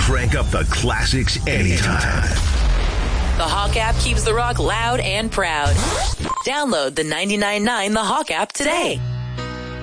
Crank up the classics anytime. The Hawk app keeps the rock loud and proud. Download the 99.9 The Hawk app today.